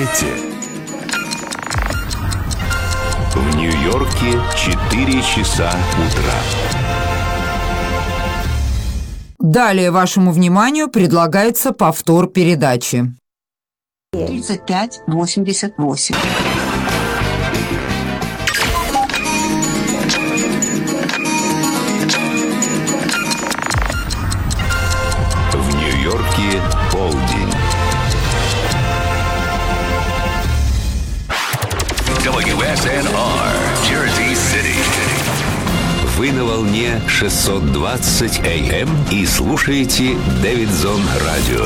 знаете? В Нью-Йорке 4 часа утра. Далее вашему вниманию предлагается повтор передачи. 3588. В Нью-Йорке полдень. WSNR, Jersey City. Вы на волне 620 AM и слушаете Дэвидсон Радио.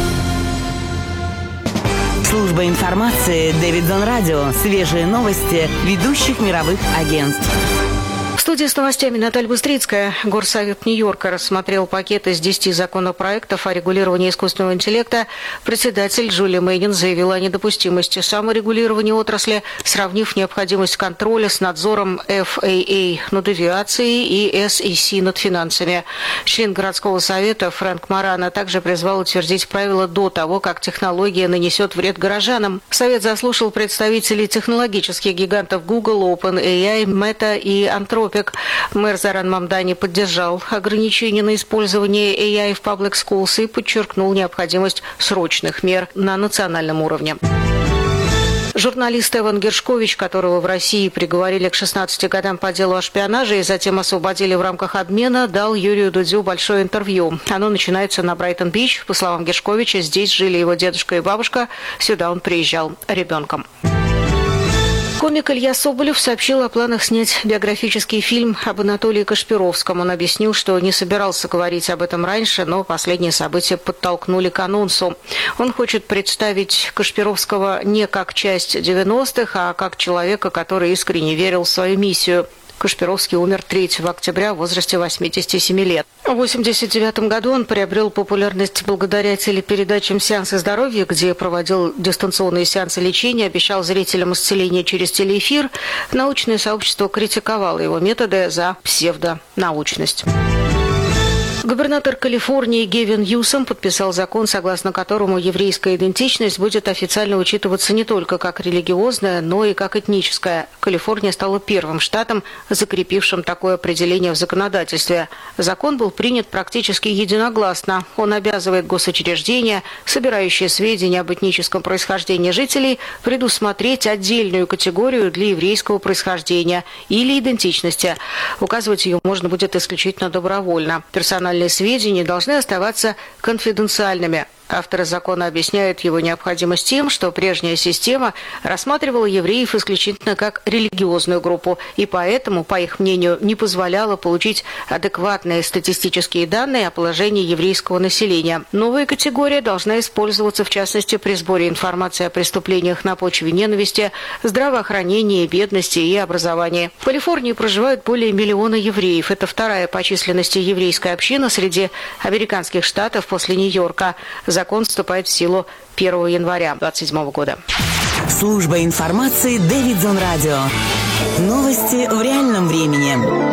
Служба информации Дэвидсон Радио. Свежие новости ведущих мировых агентств. В студии с новостями Наталья Быстрицкая. Горсовет Нью-Йорка рассмотрел пакет из 10 законопроектов о регулировании искусственного интеллекта. Председатель Джулия Мэннин заявила о недопустимости саморегулирования отрасли, сравнив необходимость контроля с надзором FAA над авиацией и SEC над финансами. Член городского совета Фрэнк Морано также призвал утвердить правила до того, как технология нанесет вред горожанам. Совет заслушал представителей технологических гигантов Google, OpenAI, Meta и Anthropic. Мэр Зоран Мамдани поддержал ограничения на использование AI в Public Schools и подчеркнул необходимость срочных мер на национальном уровне. Журналист Эван Гершкович, которого в России приговорили к 16 годам по делу о шпионаже и затем освободили в рамках обмена, дал Юрию Дудю большое интервью. Оно начинается на Брайтон-Бич. По словам Гершковича, здесь жили его дедушка и бабушка. Сюда он приезжал ребенком. Комик Илья Соболев сообщил о планах снять биографический фильм об Анатолии Кашпировском. Он объяснил, что не собирался говорить об этом раньше, но последние события подтолкнули к анонсу. Он хочет представить Кашпировского не как часть 90-х, а как человека, который искренне верил в свою миссию. Кашпировский умер 3 октября в возрасте 87 лет. В 1989 году он приобрел популярность благодаря телепередачам «Сеансы здоровья», где проводил дистанционные сеансы лечения, обещал зрителям исцеление через телеэфир. Научное сообщество критиковало его методы за псевдонаучность. Губернатор Калифорнии Гевин Ньюсом подписал закон, согласно которому еврейская идентичность будет официально учитываться не только как религиозная, но и как этническая. Калифорния стала первым штатом, закрепившим такое определение в законодательстве. Закон был принят практически единогласно. Он обязывает госучреждения, собирающие сведения об этническом происхождении жителей, предусмотреть отдельную категорию для еврейского происхождения или идентичности. Указывать ее можно будет исключительно добровольно. Персональные сведения должны оставаться конфиденциальными. Авторы закона объясняют его необходимость тем, что прежняя система рассматривала евреев исключительно как религиозную группу, и поэтому, по их мнению, не позволяла получить адекватные статистические данные о положении еврейского населения. Новая категория должна использоваться, в частности, при сборе информации о преступлениях на почве ненависти, здравоохранении, бедности и образовании. В Калифорнии проживают более миллиона евреев. Это вторая по численности еврейская община среди американских штатов после Нью-Йорка. Закон вступает в силу 1 января 2027 года. Служба информации Дэвидсон Радио. Новости в реальном времени.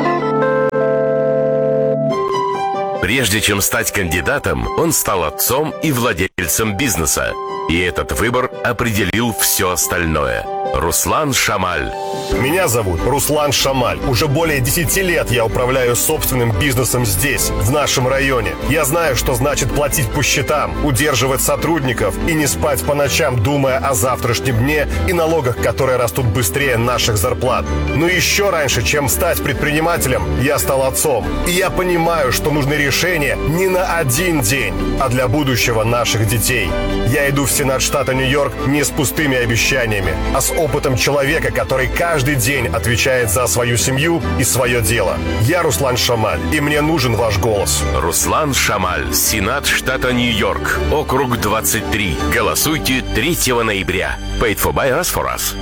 Прежде чем стать кандидатом, он стал отцом и владельцем бизнеса. И этот выбор определил все остальное. Руслан Шамаль. Меня зовут Руслан Шамаль. Уже более 10 лет я управляю собственным бизнесом здесь, в нашем районе. Я знаю, что значит платить по счетам, удерживать сотрудников и не спать по ночам, думая о завтрашнем дне и налогах, которые растут быстрее наших зарплат. Но еще раньше, чем стать предпринимателем, я стал отцом. И я понимаю, что нужны решения не на один день, а для будущего наших детей. Я иду в Сенат штата Нью-Йорк не с пустыми обещаниями, а с опытом человека, который каждый день отвечает за свою семью и свое дело. Я Руслан Шамаль, и мне нужен ваш голос. Руслан Шамаль, Сенат штата Нью-Йорк, округ 23. Голосуйте 3 ноября. Paid for by us for us.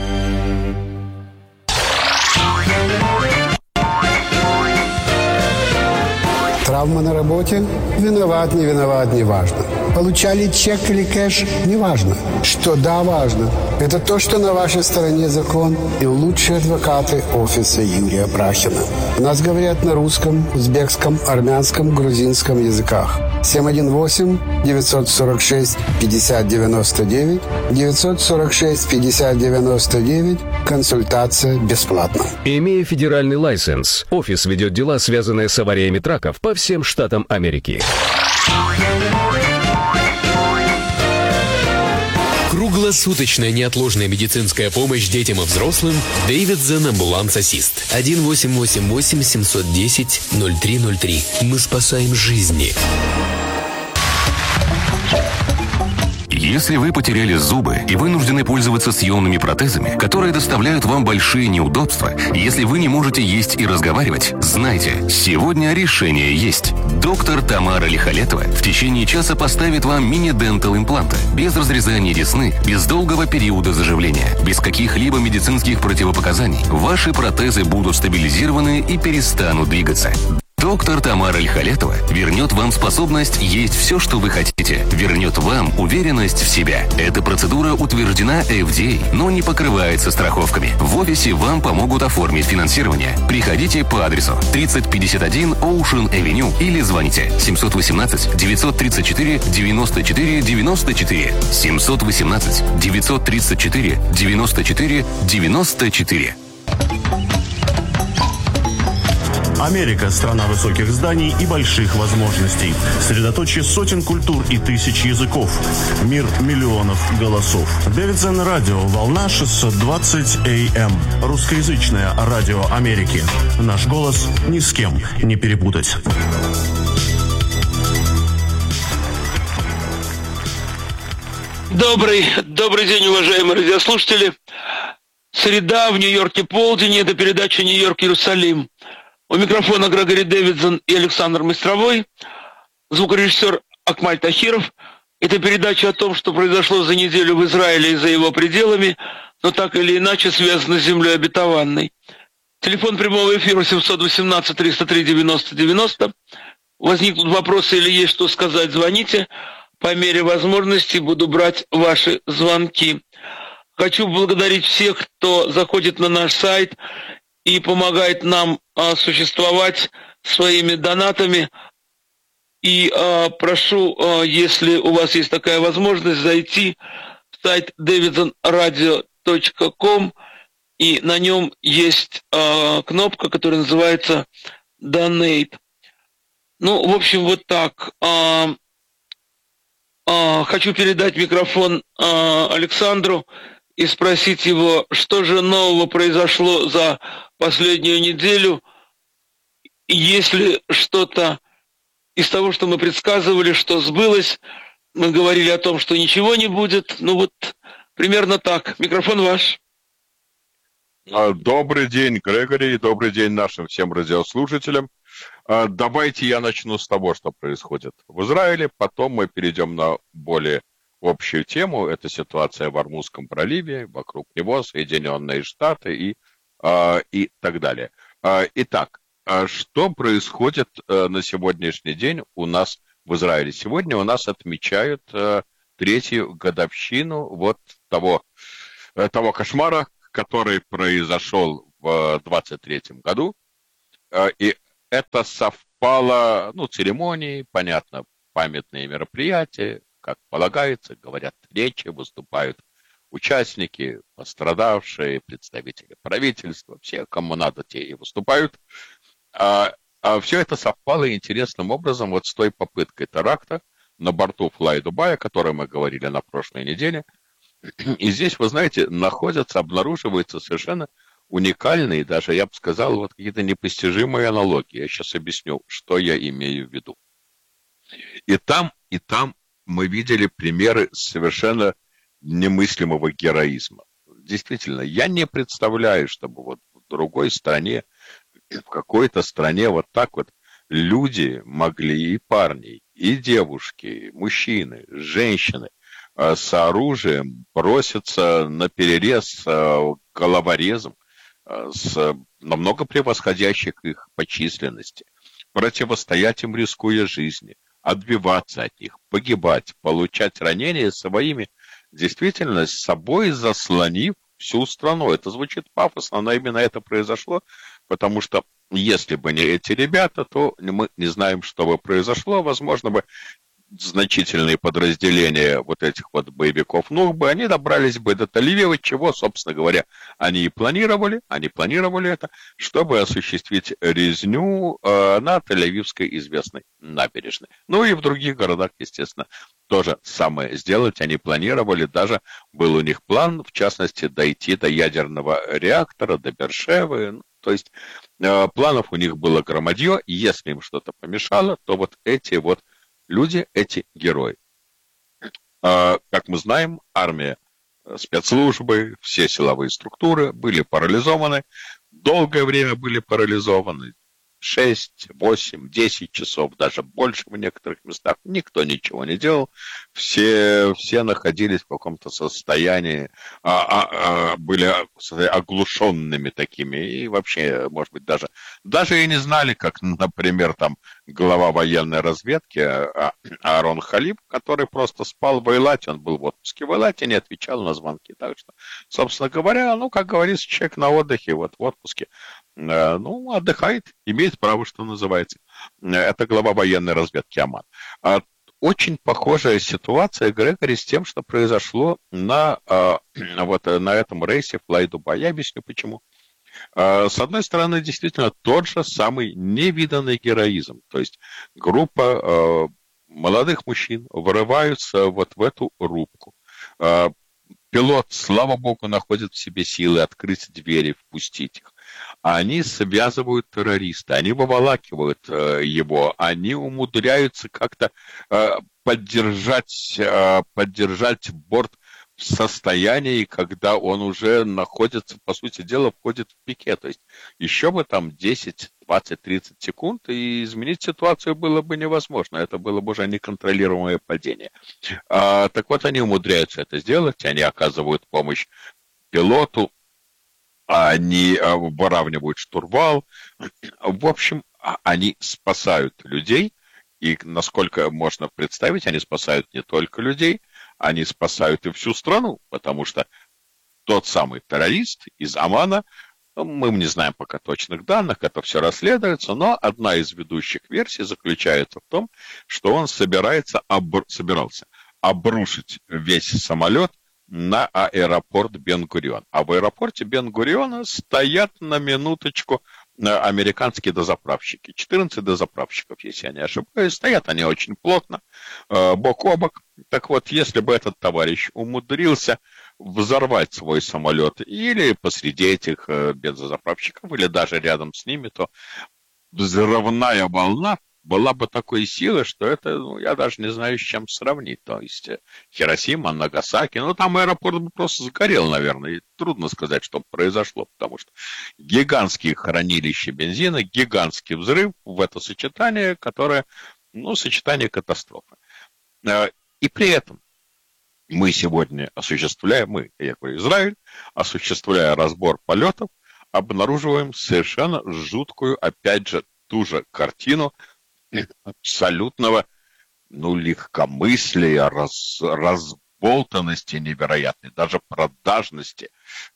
Травма на работе? Виноват, не виноват, не важно. Получали чек или кэш? Не важно. Что да, важно. Это то, что на вашей стороне закон и лучшие адвокаты офиса Юрия Брахина. У нас говорят на русском, узбекском, армянском, грузинском языках. 718-946-5099, 946-5099, консультация бесплатна. Имея федеральный лайсенс, офис ведет дела, связанные с авариями траков по всем штатам Америки. Круглосуточная неотложная медицинская помощь детям и взрослым. Davidson Ambulance Assist. 1-888-710-0303. Мы спасаем жизни. Если вы потеряли зубы и вынуждены пользоваться съемными протезами, которые доставляют вам большие неудобства, если вы не можете есть и разговаривать, знайте, сегодня решение есть. Доктор Тамара Лихолетова в течение часа поставит вам мини-дентал импланты, без разрезания десны, без долгого периода заживления, без каких-либо медицинских противопоказаний. Ваши протезы будут стабилизированы и перестанут двигаться. Доктор Тамара Лихолетова вернет вам способность есть все, что вы хотите. Вернет вам уверенность в себя. Эта процедура утверждена FDA, но не покрывается страховками. В офисе вам помогут оформить финансирование. Приходите по адресу 3051 Ocean Avenue или звоните 718-934-94-94. 718-934-94-94. Америка – страна высоких зданий и больших возможностей. Средоточие сотен культур и тысяч языков. Мир миллионов голосов. Davidson радио, волна 620 AM. Русскоязычное радио Америки. Наш голос ни с кем не перепутать. Добрый день, уважаемые радиослушатели. Среда, в Нью-Йорке полдень, это передача «Нью-Йорк-Иерусалим». У микрофона Грегори Дэвидсон и Александр Мостровой, звукорежиссер Акмаль Тахиров. Это передача о том, что произошло за неделю в Израиле и за его пределами, но так или иначе связано с землей обетованной. Телефон прямого эфира 718-303-90-90. Возникнут вопросы или есть что сказать, звоните. По мере возможности буду брать ваши звонки. Хочу поблагодарить всех, кто заходит на наш сайт и помогает нам существовать своими донатами. И прошу, если у вас есть такая возможность, зайти в сайт davidsonradio.com, и на нем есть кнопка, которая называется «Donate». Ну, в общем, вот так. Хочу передать микрофон Александру и спросить его, что же нового произошло за последнюю неделю, есть ли что-то из того, что мы предсказывали, что сбылось. Мы говорили о том, что ничего не будет. Ну вот, примерно так. Микрофон ваш. Добрый день, Грегори, добрый день нашим всем радиослушателям. Давайте я начну с того, что происходит в Израиле, потом мы перейдем на более общую тему. Это ситуация в Ормузском проливе, вокруг него Соединенные Штаты и так далее. Итак, что происходит на сегодняшний день у нас в Израиле? Сегодня у нас отмечают третью годовщину вот того кошмара, который произошел в 23-м году. И это совпало, церемонии, понятно, памятные мероприятия, как полагается, говорят речи, выступают участники, пострадавшие, представители правительства, все, кому надо, те и выступают. Все это совпало интересным образом вот с той попыткой теракта на борту Fly Dubai, о которой мы говорили на прошлой неделе. И здесь, вы знаете, обнаруживаются совершенно уникальные, даже, я бы сказал, вот какие-то непостижимые аналогии. Я сейчас объясню, что я имею в виду. И там мы видели примеры совершенно немыслимого героизма. Действительно, я не представляю, чтобы вот в другой стране, в какой-то стране вот так вот люди могли, и парни, и девушки, и мужчины, женщины, с оружием броситься на перерез головорезом, с намного превосходящих их по численности, противостоять им, рискуя жизнью, отбиваться от них, погибать, получать ранения своими, действительно, с собой заслонив всю страну. Это звучит пафосно, но именно это произошло, потому что если бы не эти ребята, то мы не знаем, что бы произошло. Возможно бы значительные подразделения вот этих вот боевиков Нухбы, они добрались бы до Тель-Авива, чего, собственно говоря, они планировали это, чтобы осуществить резню на Тель-Авивской известной набережной. Ну и в других городах, естественно, тоже самое сделать они планировали, даже был у них план, в частности, дойти до ядерного реактора, до Бершевы, то есть планов у них было громадье, и если им что-то помешало, то вот эти вот люди, эти герои. Как мы знаем, армия, спецслужбы, все силовые структуры были парализованы, долгое время были парализованы, 6, 8, 10 часов, даже больше в некоторых местах. Никто ничего не делал. Все находились в каком-то состоянии, были оглушенными такими. И вообще, может быть, даже и не знали, как, например, там глава военной разведки Аарон Халиб, который просто спал в Эйлате, он был в отпуске в Эйлате, не отвечал на звонки. Так что, собственно говоря, как говорится, человек на отдыхе, вот в отпуске, отдыхает, имеет право, что называется. Это глава военной разведки Аман. Очень похожая ситуация, Грегори, с тем, что произошло на этом рейсе Fly Dubai. Я объясню, почему. С одной стороны, действительно, тот же самый невиданный героизм. То есть группа молодых мужчин вырываются вот в эту рубку. Пилот, слава богу, находит в себе силы открыть двери, впустить их. Они связывают террориста, они выволакивают его, они умудряются как-то поддержать борт в состоянии, когда он уже находится, по сути дела, входит в пике. То есть еще бы там 10, 20, 30 секунд, и изменить ситуацию было бы невозможно. Это было бы уже неконтролируемое падение. Так вот, они умудряются это сделать, они оказывают помощь пилоту, они выравнивают штурвал. В общем, они спасают людей, и, насколько можно представить, они спасают не только людей, они спасают и всю страну, потому что тот самый террорист из Омана, мы не знаем пока точных данных, это все расследуется, но одна из ведущих версий заключается в том, что он собирался обрушить весь самолет на аэропорт Бен-Гурион. А в аэропорте Бен-Гуриона стоят на минуточку американские дозаправщики. 14 дозаправщиков, если я не ошибаюсь. Стоят они очень плотно, бок о бок. Так вот, если бы этот товарищ умудрился взорвать свой самолет или посреди этих бензозаправщиков, или даже рядом с ними, то взрывная волна была бы такой силы, что это, я даже не знаю, с чем сравнить. То есть Хиросима, Нагасаки, там аэропорт бы просто сгорел, наверное. И трудно сказать, что произошло, потому что гигантские хранилища бензина, гигантский взрыв в это сочетание, которое, сочетание катастрофы. И при этом мы сегодня Израиль, осуществляя разбор полетов, обнаруживаем совершенно жуткую, опять же, ту же картину абсолютного, легкомыслия, разболтанности невероятной, даже продажности,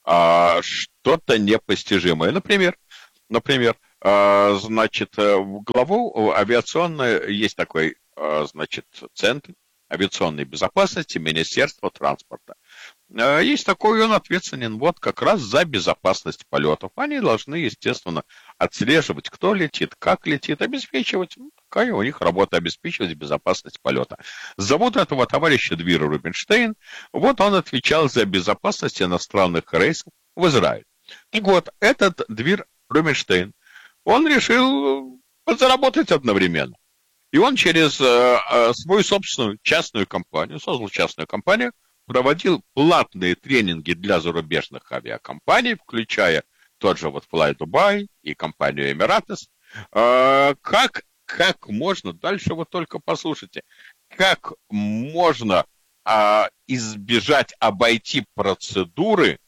что-то непостижимое. Например, в главу авиационной есть такой, центр авиационной безопасности Министерства транспорта. Есть такой, он ответственен как раз за безопасность полетов. Они должны, естественно, отслеживать, кто летит, как летит, обеспечивать, какая у них работа, обеспечивать безопасность полета. Зовут этого товарища Двир Рубинштейн. Вот он отвечал за безопасность иностранных рейсов в Израиль. И вот этот Двир Рубинштейн, он решил заработать одновременно. И он через свою собственную частную компанию, создал частную компанию, проводил платные тренинги для зарубежных авиакомпаний, включая тот же Fly Dubai и компанию Emirates. Как можно, дальше вы только послушайте, как можно обойти процедуры,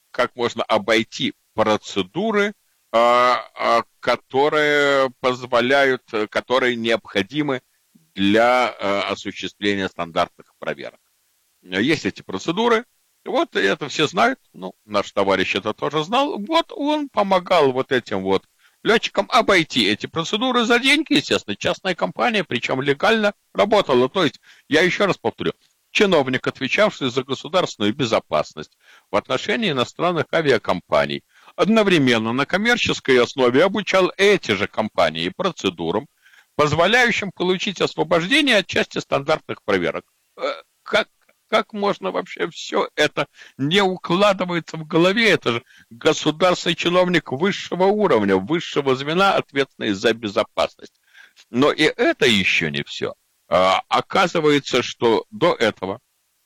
которые необходимы для осуществления стандартных проверок. Есть эти процедуры, это все знают, наш товарищ это тоже знал, он помогал этим летчикам обойти эти процедуры за деньги, естественно. Частная компания, причем легально работала. То есть, я еще раз повторю, чиновник, отвечавший за государственную безопасность в отношении иностранных авиакомпаний, одновременно на коммерческой основе обучал эти же компании процедурам, позволяющим получить освобождение от части стандартных проверок. Как можно вообще все это не укладывается в голове? Это же государственный чиновник высшего уровня, высшего звена, ответственный за безопасность. Но и это еще не все. Оказывается, что до этого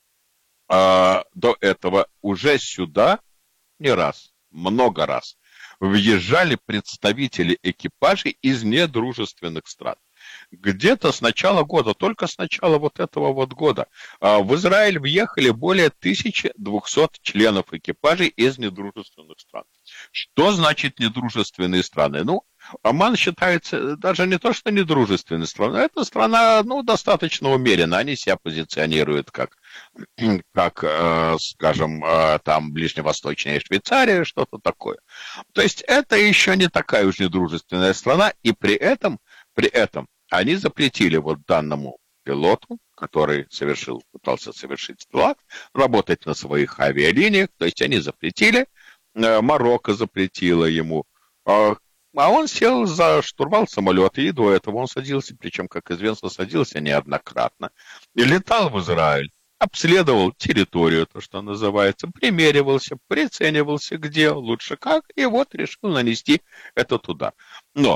уже сюда не раз, много раз въезжали представители экипажей из недружественных стран. Где-то с начала года, только с начала вот этого вот года, в Израиль въехали более 1200 членов экипажей из недружественных стран. Что значит недружественные страны? Ну, Оман считается даже не то, что недружественной страной, это страна, достаточно умеренно. Они себя позиционируют как скажем, там ближневосточная Швейцария, что-то такое. То есть это еще не такая уж недружественная страна, и при этом они запретили вот данному пилоту, который пытался совершить акт, работать на своих авиалиниях, то есть они запретили, Марокко запретило ему, а он сел за штурвал самолета, и до этого он садился, причем, как известно, садился неоднократно, и летал в Израиль, обследовал территорию, то, что называется, примеривался, приценивался, где лучше как, и вот решил нанести этот удар. Но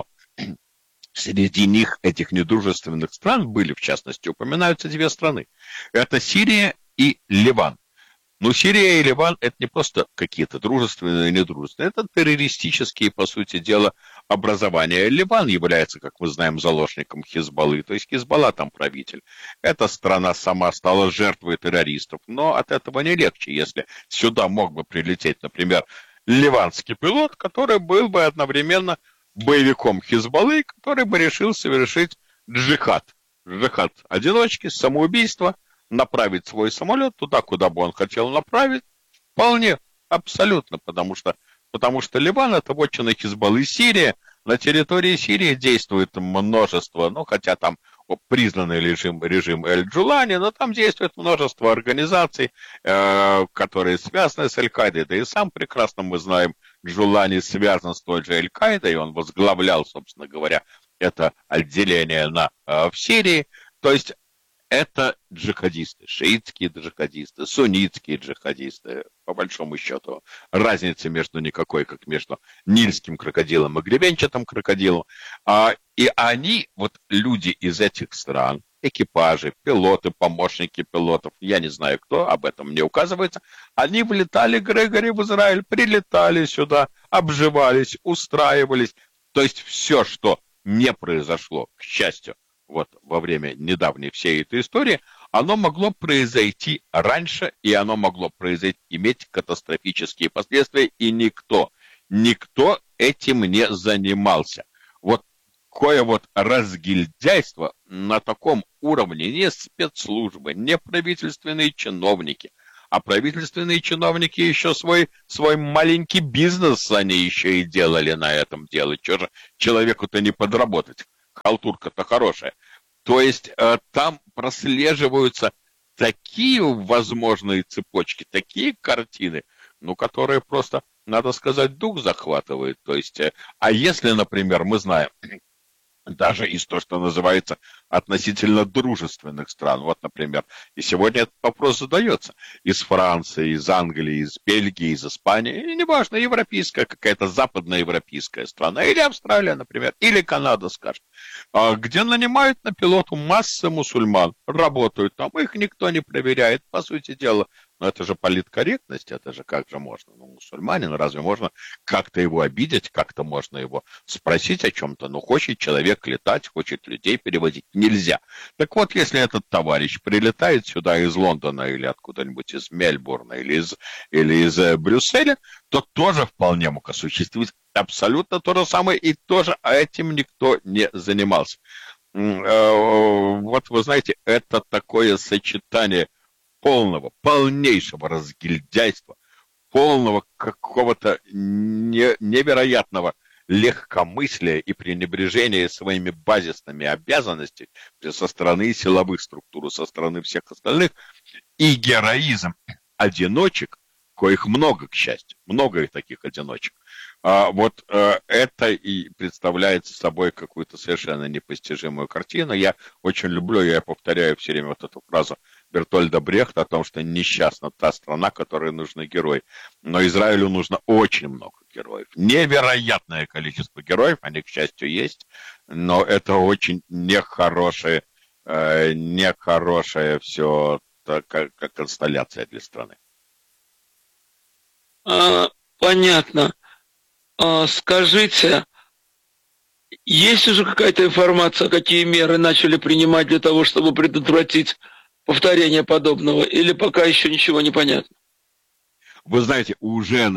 среди них, этих недружественных стран, были, в частности, упоминаются две страны. Это Сирия и Ливан. Но Сирия и Ливан – это не просто какие-то дружественные и недружественные, это террористические, по сути дела, образования. Ливан является, как мы знаем, заложником Хизбаллы, то есть Хизбалла там правитель. Эта страна сама стала жертвой террористов, но от этого не легче, если сюда мог бы прилететь, например, ливанский пилот, который был бы одновременно боевиком Хизбаллы, который бы решил совершить джихад. Джихад одиночки, самоубийство, направить свой самолет туда, куда бы он хотел направить, вполне, абсолютно, потому что Ливан – это вотчина Хизбаллы. Сирия, на территории Сирии действует множество, хотя там признанный режим Эль-Джулани, но там действует множество организаций, которые связаны с Аль-Каидой, да и сам прекрасно мы знаем, Джулани связан с той же Аль-Каидой, и он возглавлял, собственно говоря, это отделение в Сирии, то есть это джихадисты, шиитские джихадисты, суннитские джихадисты, по большому счету. Разницы между никакой, как между нильским крокодилом и гребенчатым крокодилом. И они, вот люди из этих стран, экипажи, пилоты, помощники пилотов, я не знаю кто, об этом не указывается, они влетали, Грегори, в Израиль, прилетали сюда, обживались, устраивались. То есть все, что не произошло, к счастью, вот во время недавней всей этой истории, оно могло произойти раньше, и оно могло иметь катастрофические последствия, и никто этим не занимался. Вот такое вот разгильдяйство на таком уровне, не спецслужбы, не правительственные чиновники, а правительственные чиновники еще свой маленький бизнес они еще и делали на этом деле. Чего же человеку-то не подработать? Халтурка-то хорошая. То есть там прослеживаются такие возможные цепочки, такие картины, которые просто, надо сказать, дух захватывает. То есть, а если, например, мы знаем, даже из того, что называется относительно дружественных стран, вот, например, и сегодня этот вопрос задается, из Франции, из Англии, из Бельгии, из Испании, и неважно, европейская, какая-то западноевропейская страна, или Австралия, например, или Канада, скажем, где нанимают на пилоту массы мусульман, работают там, их никто не проверяет, по сути дела. Но это же политкорректность, это же как же можно? Мусульманин, разве можно как-то его обидеть, как-то можно его спросить о чем-то? хочет человек летать, хочет людей перевозить. Нельзя. Так вот, если этот товарищ прилетает сюда из Лондона или откуда-нибудь из Мельбурна или из Брюсселя, то тоже вполне мог осуществить абсолютно то же самое, и тоже этим никто не занимался. Вот вы знаете, это такое сочетание полнейшего разгильдяйства, полного какого-то невероятного легкомыслие и пренебрежение своими базисными обязанностями со стороны силовых структур, со стороны всех остальных, и героизм одиночек, коих много, к счастью, много их таких одиночек. Вот это и представляет собой какую-то совершенно непостижимую картину. Я очень люблю, я повторяю все время вот эту фразу Бертольда Брехта о том, что несчастна та страна, которой нужны герои. Но Израилю нужно очень много героев. Невероятное количество героев, они, к счастью, есть, но это очень нехорошее все как констелляция для страны. Понятно. Скажите, есть уже какая-то информация, какие меры начали принимать для того, чтобы предотвратить повторение подобного, или пока еще ничего не понятно? Вы знаете, уже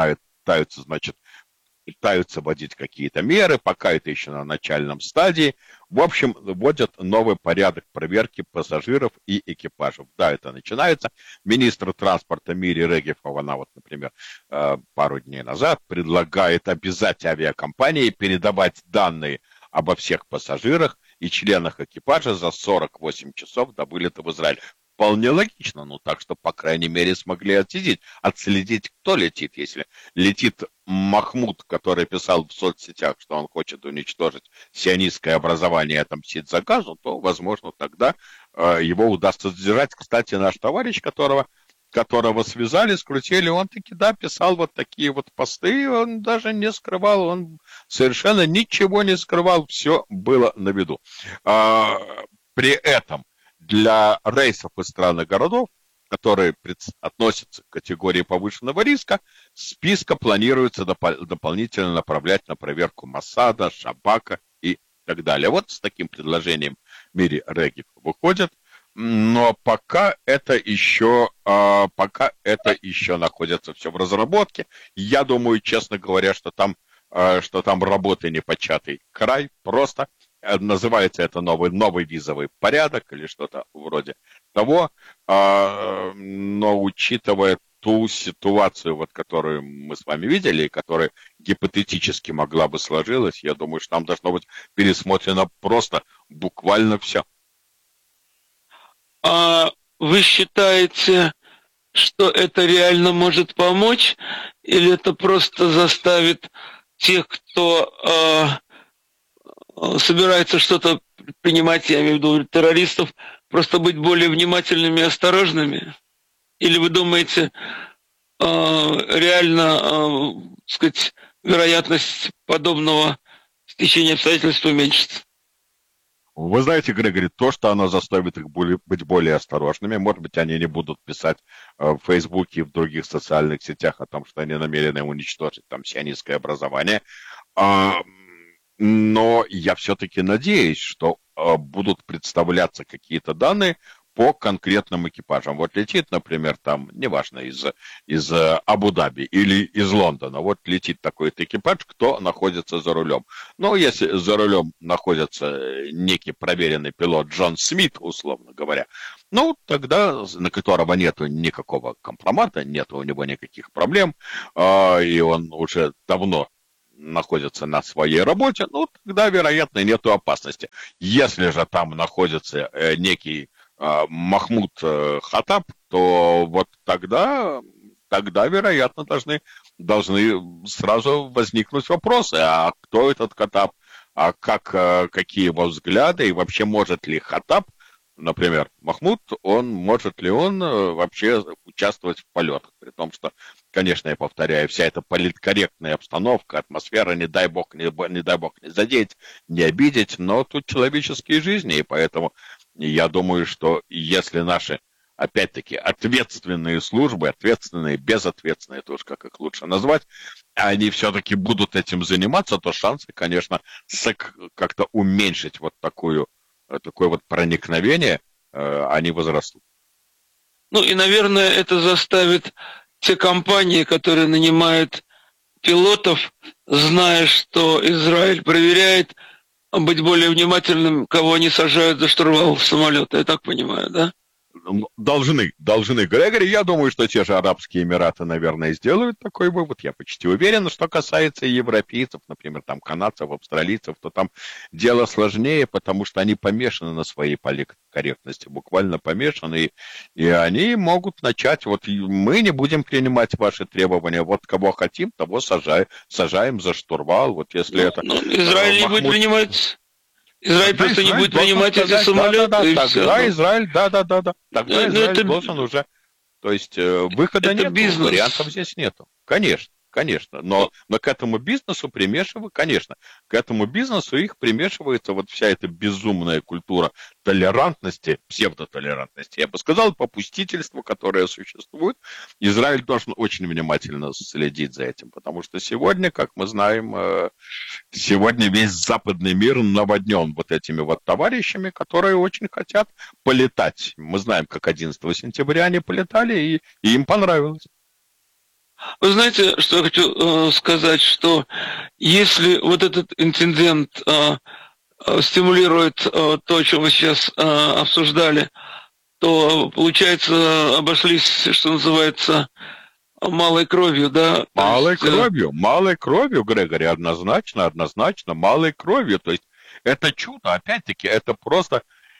пытаются вводить какие-то меры, пока это еще на начальном стадии. В общем, вводят новый порядок проверки пассажиров и экипажев. Да, это начинается. Министр транспорта Мири Регев, она вот, например, пару дней назад предлагает обязать авиакомпании передавать данные обо всех пассажирах и членах экипажа за 48 часов до вылета в Израиль. Вполне логично, ну так что, по крайней мере, смогли отследить, кто летит. Если летит Махмуд, который писал в соцсетях, что он хочет уничтожить сионистское образование и отомстить за Газу, то, возможно, тогда его удастся задержать. Кстати, наш товарищ, которого связали, скрутили, он таки, да, писал вот такие вот посты, он даже не скрывал, он совершенно ничего не скрывал, все было на виду. При этом для рейсов из стран и городов, которые относятся к категории повышенного риска, списка планируется дополнительно направлять на проверку Моссада, Шабака и так далее. Вот с таким предложением Мири Регев выходит, но пока это еще находится все в разработке. Я думаю, честно говоря, что там работы непочатый край, просто называется это новый визовый порядок или что-то вроде того, но учитывая ту ситуацию, вот, которую мы с вами видели, которая гипотетически могла бы сложилась, я думаю, что там должно быть пересмотрено просто буквально все. А вы считаете, что это реально может помочь, или это просто заставит тех, кто собирается что-то предпринимать, я имею в виду террористов, просто быть более внимательными и осторожными? Или вы думаете, реально, сказать, вероятность подобного стечения обстоятельств уменьшится? Вы знаете, Грегори, то, что оно заставит их быть более осторожными, может быть, они не будут писать в Фейсбуке и в других социальных сетях о том, что они намерены уничтожить там сионистское образование, но я все-таки надеюсь, что будут представляться какие-то данные по конкретным экипажам. Вот летит, например, там, неважно, из Абу-Даби или из Лондона, вот летит такой-то экипаж, кто находится за рулем. Но если за рулем находится некий проверенный пилот Джон Смит, условно говоря, ну, тогда, на которого нету никакого компромата, нету у него никаких проблем, и он уже давно находится на своей работе, ну, тогда, вероятно, нету опасности. Если же там находится некий Махмуд Хаттаб, то вот тогда, вероятно, должны сразу возникнуть вопросы, а кто этот Хаттаб, а какие его взгляды, и вообще может ли Хаттаб, например, Махмуд, может ли он вообще участвовать в полетах, при том, что, конечно, я повторяю, вся эта политкорректная обстановка, атмосфера, не дай бог не задеть, не обидеть, но тут человеческие жизни, и поэтому я думаю, что если наши, опять-таки, ответственные службы, ответственные, безответственные, то уж как их лучше назвать, они все-таки будут этим заниматься, то шансы, конечно, как-то уменьшить вот такое вот проникновение, они возрастут. Ну и, наверное, это заставит те компании, которые нанимают пилотов, зная, что Израиль проверяет, быть более внимательным, кого они сажают за штурвал самолета, я так понимаю, да? Должны, Грегори. Я думаю, что те же Арабские Эмираты, наверное, сделают такой вывод. Я почти уверен. Что касается европейцев, например, там канадцев, австралийцев, то там дело сложнее, потому что они помешаны на своей политкорректности, буквально помешаны, и они могут начать, вот мы не будем принимать ваши требования, вот кого хотим, того сажаем за штурвал, вот если это... Израиль не будет принимать... Израиль просто не будет принимать эти самолеты. Тогда Израиль должен уже... То есть выхода нет, вариантов здесь нету. Конечно. Но к этому бизнесу их примешивается вот вся эта безумная культура толерантности, псевдотолерантности, я бы сказал, попустительства, которое существует. Израиль должен очень внимательно следить за этим, потому что сегодня, как мы знаем, сегодня весь западный мир наводнен вот этими вот товарищами, которые очень хотят полетать. Мы знаем, как 11 сентября они полетали, и им понравилось. Вы знаете, что я хочу сказать, что если вот этот инцидент стимулирует то, о чем мы сейчас обсуждали, то, получается, обошлись, что называется, малой кровью, да? Малой кровью, Грегори, однозначно, малой кровью. То есть это чудо, опять-таки, это просто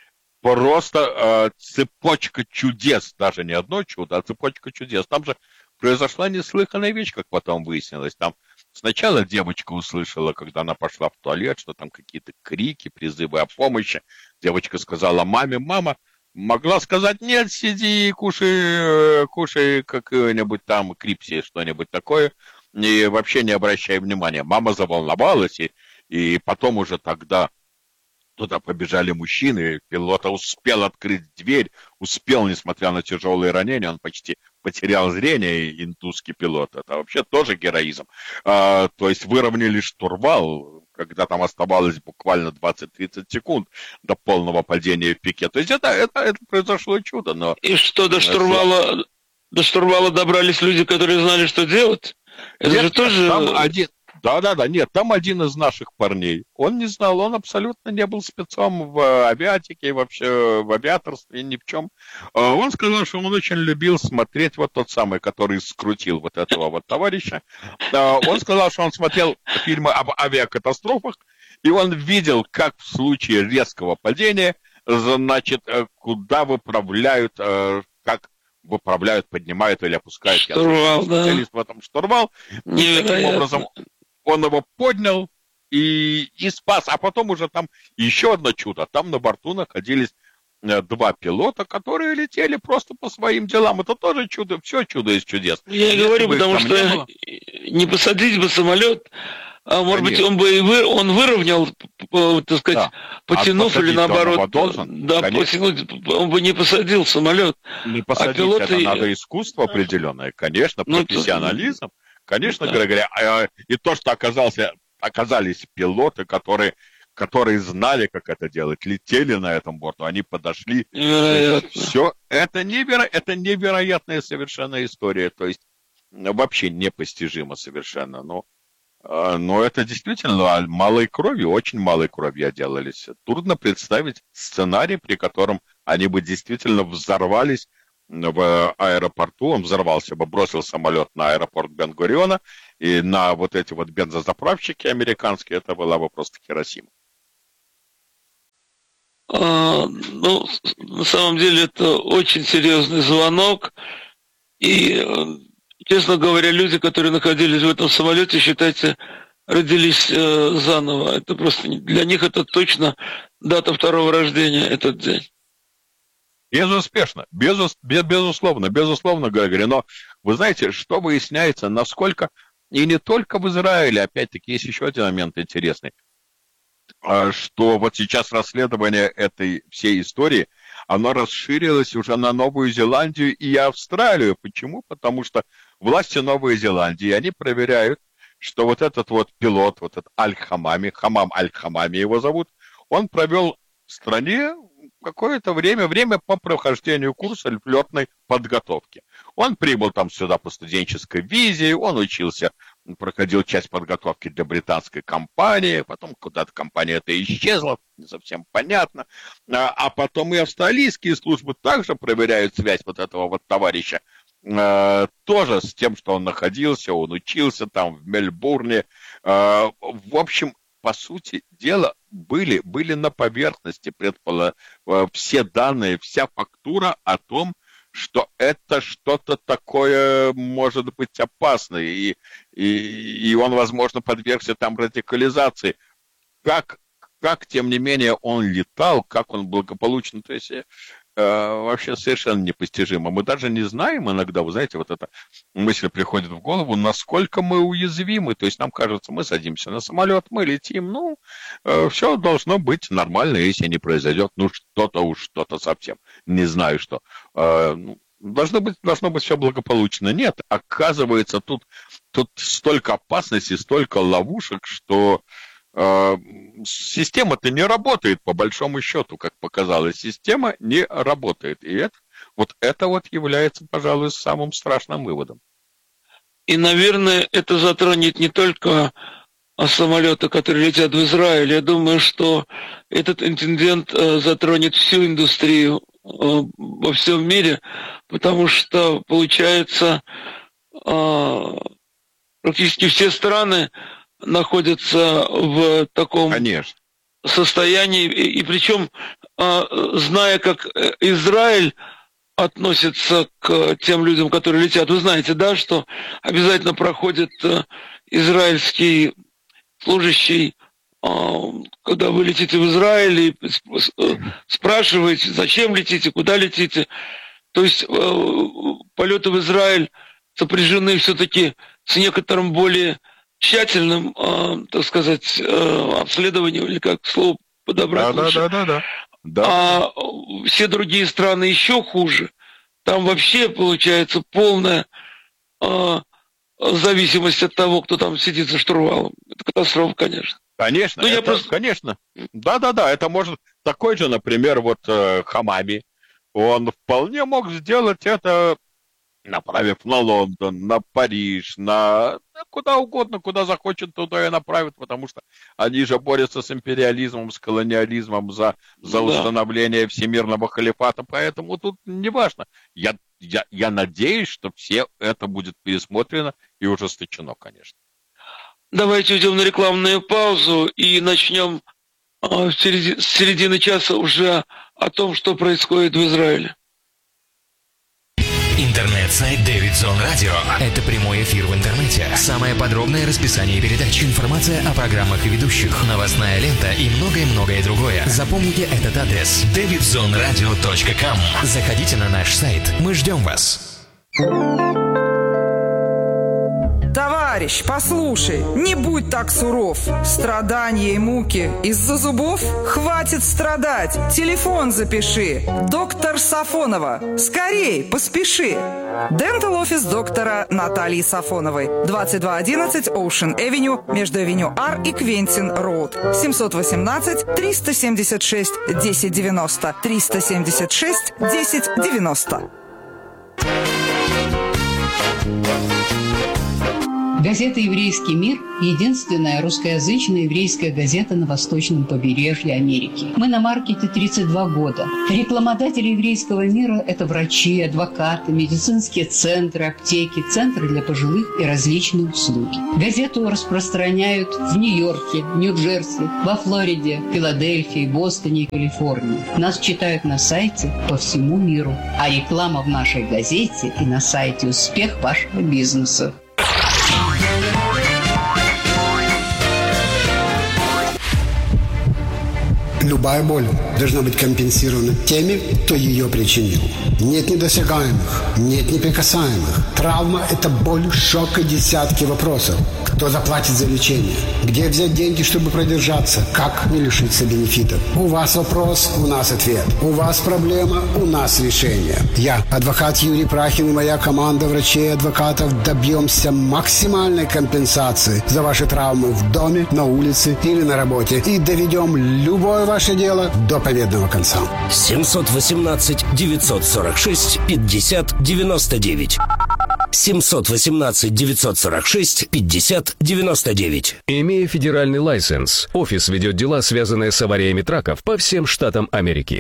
цепочка чудес, даже не одно чудо, а цепочка чудес. Там же произошла неслыханная вещь, как потом выяснилось. Там сначала девочка услышала, когда она пошла в туалет, что там какие-то крики, призывы о помощи. Девочка сказала маме, мама могла сказать, нет, сиди, кушай какое-нибудь там крипси, что-нибудь такое, и вообще не обращай внимания. Мама заволновалась, и потом уже тогда туда побежали мужчины, пилот успел открыть дверь, несмотря на тяжелые ранения, он почти потерял зрение, индусский пилот. Это вообще тоже героизм. То есть выровняли штурвал, когда там оставалось буквально 20-30 секунд до полного падения в пике. То есть это произошло чудо. Но... И что, до штурвала добрались люди, которые знали, что делать? Это же тоже... Там один из наших парней, он не знал, он абсолютно не был спецом в авиатике, вообще в авиаторстве, ни в чем. Он сказал, что он очень любил смотреть вот тот самый, который скрутил вот этого вот товарища. Он сказал, что он смотрел фильмы об авиакатастрофах, и он видел, как в случае резкого падения, значит, куда выправляют, поднимают или опускают. Штурвал, да. В этом штурвал. И таким образом он его поднял и спас. А потом уже там еще одно чудо. Там на борту находились 2 пилота, которые летели просто по своим делам. Это тоже чудо, все чудо из чудес. Я и говорю, потому что не посадить бы самолет, а может быть он выровнял, так сказать, потянув или наоборот. Потянуть, он бы не посадил самолет. Не посадить, это надо искусство определенное, конечно, профессионализм. Конечно, Григорий, и то, что оказались пилоты, которые знали, как это делать, летели на этом борту, они подошли. Все, это невероятная совершенно история, то есть вообще непостижимо совершенно, но это действительно малой кровью, очень малой кровью делались. Трудно представить сценарий, при котором они бы действительно взорвались в аэропорту, он взорвался бы, бросил самолет на аэропорт Бен-Гуриона, и на вот эти вот бензозаправщики американские, это была бы просто Хиросима. На самом деле это очень серьезный звонок, и, честно говоря, люди, которые находились в этом самолете, считайте, родились заново. Это просто для них это точно дата второго рождения, этот день. Безусловно, Григорий, но вы знаете, что выясняется, насколько, и не только в Израиле, опять-таки, есть еще один момент интересный, что вот сейчас расследование этой всей истории, оно расширилось уже на Новую Зеландию и Австралию. Почему? Потому что власти Новой Зеландии, они проверяют, что вот этот вот пилот, вот этот Аль-Хамами, Хамам Аль-Хамами его зовут, он провел в стране какое-то время по прохождению курса летной подготовки. Он прибыл там сюда по студенческой визе, он учился проходил часть подготовки для британской компании, потом куда-то компания эта исчезла, не совсем понятно. А потом и австралийские службы также проверяют связь вот этого вот товарища, тоже с тем, что он находился, он учился там в Мельбурне. В общем, по сути дела, были на поверхности все данные, вся фактура о том, что это что-то такое может быть опасное, и он, возможно, подвергся там радикализации. Как, тем не менее, он летал, как он благополучно, то есть вообще совершенно непостижимо. Мы даже не знаем иногда, вы знаете, вот эта мысль приходит в голову, насколько мы уязвимы. То есть нам кажется, мы садимся на самолет, мы летим, все должно быть нормально, если не произойдет, что-то совсем, не знаю что. Должно быть все благополучно. Нет, оказывается, тут столько опасностей, столько ловушек, что система-то не работает, по большому счету, как показалось. Система не работает. И это является, пожалуй, самым страшным выводом. И, наверное, это затронет не только самолеты, которые летят в Израиль. Я думаю, что этот инцидент затронет всю индустрию во всем мире, потому что, получается, практически все страны находятся в таком состоянии, и причем, зная, как Израиль относится к тем людям, которые летят, вы знаете, да, что обязательно проходит израильский служащий, когда вы летите в Израиль, и спрашиваете, зачем летите, куда летите. То есть полеты в Израиль сопряжены все-таки с некоторым более тщательным, так сказать, обследованием, или как слово подобрать лучше. Да. А все другие страны еще хуже. Там вообще получается полная зависимость от того, кто там сидит за штурвалом. Это катастрофа, конечно. Конечно, конечно. Да, это может... Такой же, например, Хамаби. Он вполне мог сделать это, направив на Лондон, на Париж, на куда угодно, куда захочет, туда и направит, потому что они же борются с империализмом, с колониализмом за установление всемирного халифата, поэтому тут не важно. Я надеюсь, что все это будет пересмотрено и ужесточено, конечно. Давайте уйдем на рекламную паузу и начнем с середины часа уже о том, что происходит в Израиле. Интернет-сайт Davidson Radio. Это прямой эфир в интернете. Самое подробное расписание передач, информация о программах и ведущих, новостная лента и многое-многое другое. Запомните этот адрес: davidsonradio.com. Заходите на наш сайт. Мы ждем вас. Товарищ, послушай, не будь так суров. Страдания и муки из-за зубов? Хватит страдать. Телефон запиши. Доктор Сафонова. Скорей, поспеши. Дентал офис доктора Натальи Сафоновой. 2211 Ocean Avenue, между Авеню Ар и Квентин Роуд. 718-376-1090. 376-1090. Газета «Еврейский мир» – единственная русскоязычная еврейская газета на восточном побережье Америки. Мы на маркете 32 года. Рекламодатели «Еврейского мира» – это врачи, адвокаты, медицинские центры, аптеки, центры для пожилых и различные услуги. Газету распространяют в Нью-Йорке, Нью-Джерси, во Флориде, Филадельфии, Бостоне и Калифорнии. Нас читают на сайте по всему миру. А реклама в нашей газете и на сайте «Успех вашего бизнеса». Любая боль должна быть компенсирована теми, кто ее причинил. Нет недосягаемых, нет неприкасаемых. Травма – это боль, шок и десятки вопросов. Кто заплатит за лечение? Где взять деньги, чтобы продержаться? Как не лишиться бенефитов? У вас вопрос, у нас ответ. У вас проблема, у нас решение. Я, адвокат Юрий Прахин, и моя команда врачей и адвокатов добьемся максимальной компенсации за ваши травмы в доме, на улице или на работе. И доведем любое ваше дело до победного конца. 718-946-50-99. 718-946-50-99. Имея федеральный лайсенс, офис ведет дела, связанные с авариями траков по всем штатам Америки.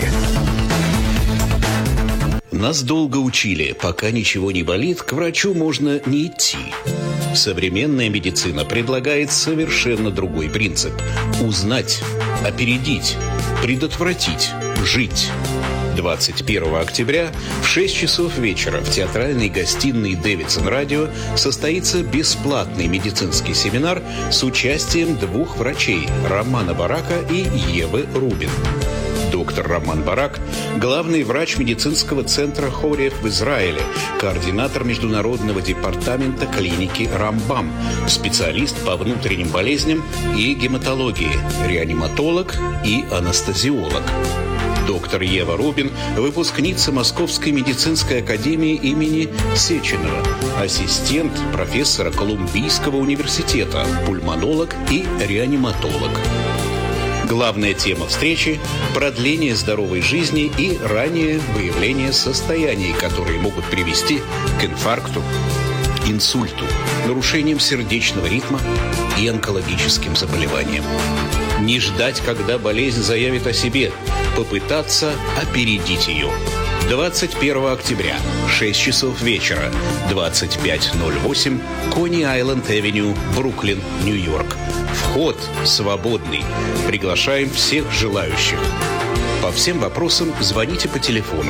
Нас долго учили, пока ничего не болит, к врачу можно не идти. Современная медицина предлагает совершенно другой принцип. Узнать, опередить, предотвратить, жить. 21 октября в 6 часов вечера в театральной гостиной «Дэвидсон Радио» состоится бесплатный медицинский семинар с участием двух врачей – Романа Барака и Евы Рубин. Доктор Роман Барак – главный врач медицинского центра Хориев в Израиле, координатор международного департамента клиники Рамбам, специалист по внутренним болезням и гематологии, реаниматолог и анестезиолог. Доктор Ева Рубин – выпускница Московской медицинской академии имени Сеченова, ассистент профессора Колумбийского университета, пульмонолог и реаниматолог. Главная тема встречи – продление здоровой жизни и раннее выявление состояний, которые могут привести к инфаркту, инсульту, нарушениям сердечного ритма и онкологическим заболеваниям. Не ждать, когда болезнь заявит о себе, попытаться опередить ее. 21 октября, 6 часов вечера, 2508, Кони-Айленд-Авеню, Бруклин, Нью-Йорк. Вход свободный. Приглашаем всех желающих. По всем вопросам звоните по телефону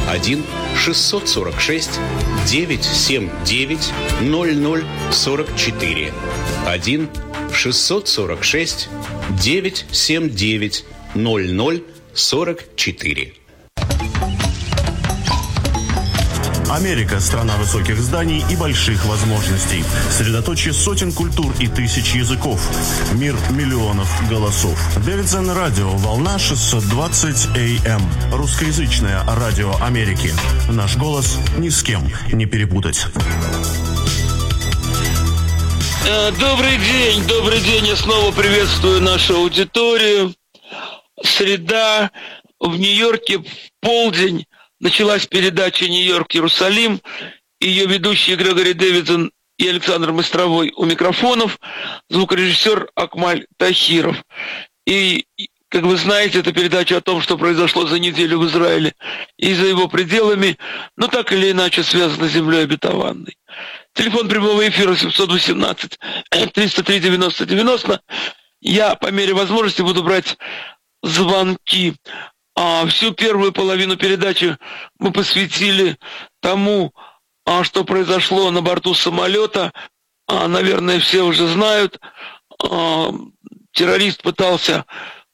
1-646-979-0044. 1-646-979-0044. Америка – страна высоких зданий и больших возможностей. Средоточие сотен культур и тысяч языков. Мир миллионов голосов. Дэвидсон Радио, волна 620 AM. Русскоязычное радио Америки. Наш голос ни с кем не перепутать. Добрый день, я снова приветствую нашу аудиторию. Среда, в Нью-Йорке в полдень началась передача «Нью-Йорк-Иерусалим». Ее ведущие Грегори Дэвидсон и Александр Мостровой у микрофонов, звукорежиссер Акмаль Тахиров. И, как вы знаете, это передача о том, что произошло за неделю в Израиле и за его пределами, но так или иначе связано с землей обетованной. Телефон прямого эфира 718-303-90-90. Я по мере возможности буду брать звонки. Всю первую половину передачи мы посвятили тому, что произошло на борту самолета. Наверное, все уже знают. Террорист пытался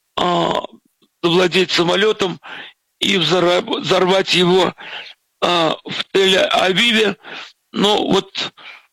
завладеть самолетом и взорвать его в Тель-Авиве. Но вот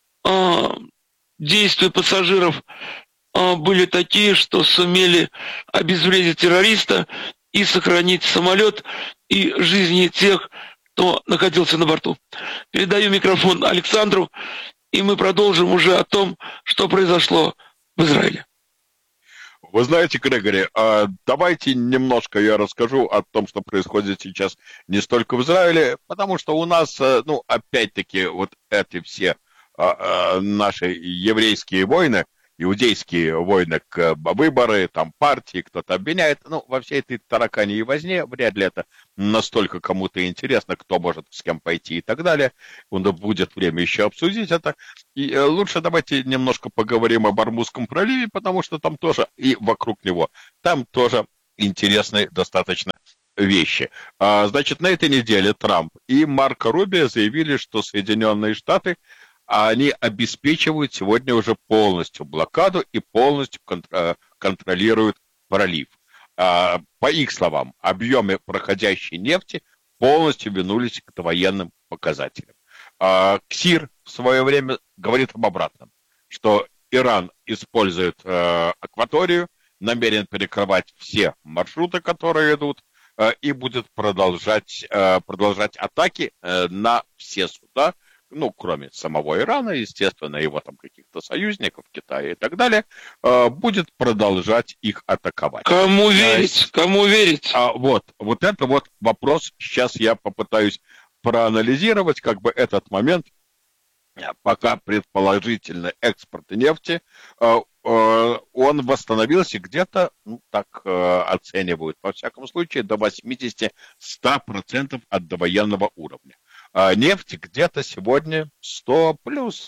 действия пассажиров были такие, что сумели обезвредить террориста и сохранить самолет и жизни тех, кто находился на борту. Передаю микрофон Александру, и мы продолжим уже о том, что произошло в Израиле. Вы знаете, Грегори, давайте немножко я расскажу о том, что происходит сейчас не столько в Израиле, потому что у нас, опять-таки, вот эти все наши еврейские войны, иудейские войны, выборы, там партии, кто-то обвиняет. Во всей этой тараканьей возне вряд ли это настолько кому-то интересно, кто может с кем пойти и так далее. Будет время еще обсудить это. И лучше давайте немножко поговорим об Ормузском проливе, потому что там тоже и вокруг него, там тоже интересные достаточно вещи. Значит, на этой неделе Трамп и Марко Рубио заявили, что Соединенные Штаты они обеспечивают сегодня уже полностью блокаду и полностью контролируют пролив. По их словам, объемы проходящей нефти полностью вернулись к военным показателям. КСИР в свое время говорит об обратном, что Иран использует акваторию, намерен перекрывать все маршруты, которые идут, и будет продолжать атаки на все суда, кроме самого Ирана, естественно, его там каких-то союзников, Китая и так далее, будет продолжать их атаковать. Кому верить? Кому верить? Вот это вопрос. Сейчас я попытаюсь проанализировать этот момент. пока предположительно экспорт нефти, он восстановился где-то, оценивают, во всяком случае, до 80-100% от довоенного уровня. Нефть где-то сегодня 100 плюс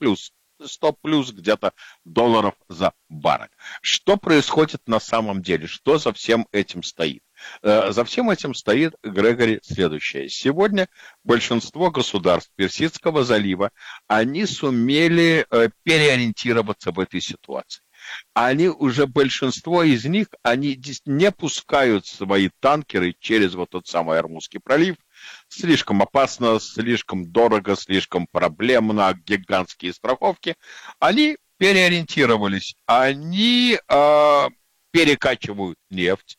где-то долларов за баррель. Что происходит на самом деле? Что за всем этим стоит? За всем этим стоит, Грегори, следующее. Сегодня большинство государств Персидского залива, они сумели переориентироваться в этой ситуации. Они уже, большинство из них, они не пускают свои танкеры через вот тот самый Ормузский пролив. Слишком опасно, слишком дорого, слишком проблемно, гигантские страховки. Они переориентировались, они перекачивают нефть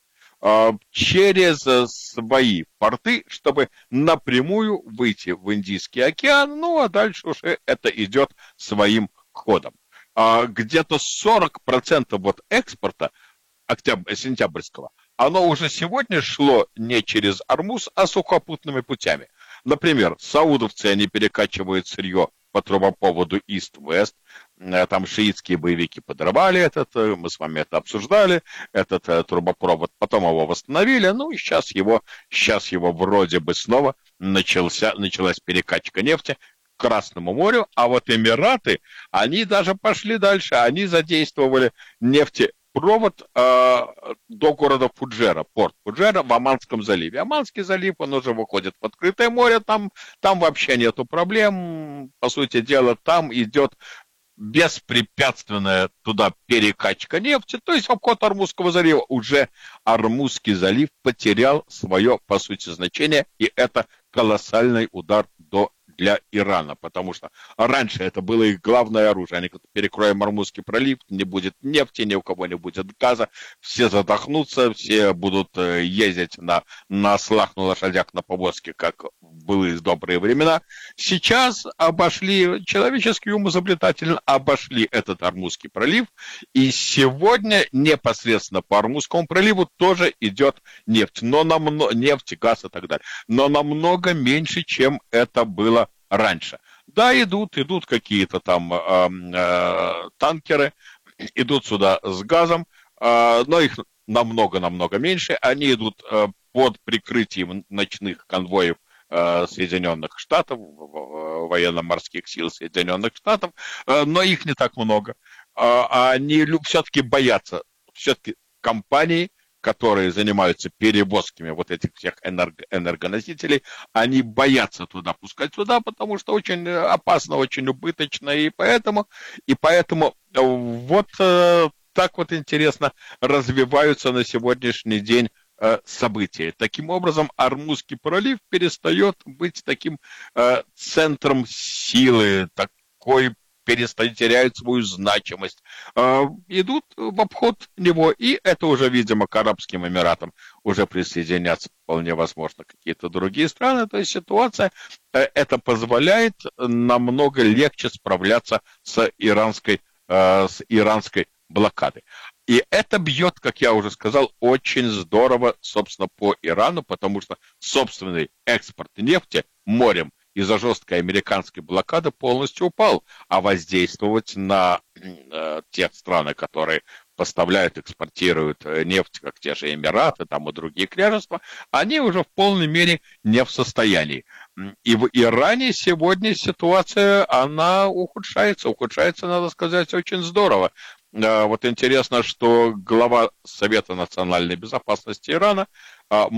через свои порты, чтобы напрямую выйти в Индийский океан, ну а дальше уже это идет своим ходом. Где-то 40% вот экспорта сентябрьского, оно уже сегодня шло не через Ормуз, а сухопутными путями. Например, саудовцы, они перекачивают сырье по трубопроводу Ист-Вест, там шиитские боевики подрывали мы с вами это обсуждали, этот трубопровод, потом его восстановили, ну и сейчас его вроде бы снова началась перекачка нефти к Красному морю, а вот Эмираты, они даже пошли дальше, они задействовали нефтепровод до города Фуджера, порт Фуджера в Оманском заливе. Оманский залив, он уже выходит в открытое море, там вообще нету проблем, по сути дела, там идет беспрепятственная туда перекачка нефти, то есть в обход Ормузского залива. Уже Ормузский залив потерял свое, по сути, значение, и это колоссальный удар для Ирана, потому что раньше это было их главное оружие. Они перекроем Ормузский пролив, не будет нефти, ни у кого не будет газа, все задохнутся, все будут ездить на ослах, на лошадях, на повозке, как в былые добрые времена. Сейчас человеческий ум изобретательно обошли этот Ормузский пролив, и сегодня непосредственно по Ормузскому проливу тоже идет нефть, нефть, газ и так далее, но намного меньше, чем это было раньше. Да, идут какие-то там танкеры, идут сюда с газом, но их намного меньше. Они идут под прикрытием ночных конвоев Соединенных Штатов, военно-морских сил Соединенных Штатов, но их не так много. Они все-таки боятся, все-таки компании, которые занимаются перевозками вот этих всех энергоносителей, они боятся туда пускать сюда, потому что очень опасно, очень убыточно, и поэтому вот так вот интересно развиваются на сегодняшний день события. Таким образом, Ормузский пролив перестает быть таким центром силы, теряют свою значимость, идут в обход него, и это уже, видимо, к Арабским Эмиратам уже присоединятся вполне возможно какие-то другие страны, то есть ситуация это позволяет намного легче справляться с иранской блокадой. И это бьет, как я уже сказал, очень здорово, собственно, по Ирану, потому что собственный экспорт нефти морем из-за жесткой американской блокады полностью упал, а воздействовать на тех стран, которые поставляют, экспортируют нефть, как те же Эмираты, там и другие княжества, они уже в полной мере не в состоянии. И в Иране сегодня ситуация, она ухудшается, надо сказать, очень здорово. Вот интересно, что глава Совета национальной безопасности Ирана